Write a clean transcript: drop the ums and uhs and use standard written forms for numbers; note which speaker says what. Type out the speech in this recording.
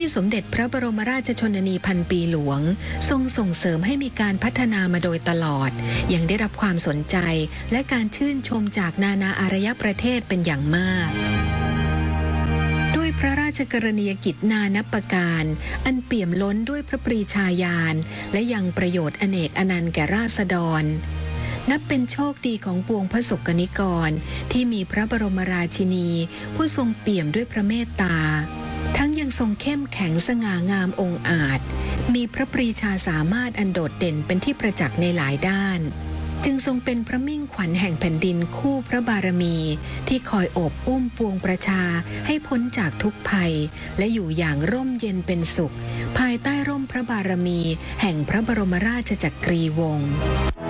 Speaker 1: ที่สมเด็จพระบรมราชชนนีพันปีหลวงทรงส่งเสริมให้มีการพัฒนามาโดยตลอดยังได้รับความสนใจและการชื่นชมจากนานาอารยประเทศเป็นอย่างมากด้วยพระราชกรณียกิจนานับประการอันเปี่ยมล้นด้วยพระปรีชาญาณและยังประโยชน์อเนกอนันต์แก่ราษฎรนับเป็นโชคดีของปวงพระสกนิกรที่มีพระบรมราชินีผู้ทรงเปี่ยมด้วยพระเมตตาทั้งยังทรงเข้มแข็งสง่างามองอาจมีพระปรีชาสามารถอันโดดเด่นเป็นที่ประจักษ์ในหลายด้านจึงทรงเป็นพระมิ่งขวัญแห่งแผ่นดินคู่พระบารมีที่คอยโอบอุ้มปวงประชาให้พ้นจากทุกภัยและอยู่อย่างร่มเย็นเป็นสุขภายใต้ร่มพระบารมีแห่งพระบรมราชจักรีวงศ์